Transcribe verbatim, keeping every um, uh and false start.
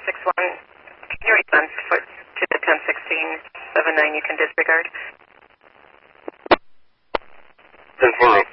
six one, can you respond for, to the ten sixteen seven nine you can disregard? ten four.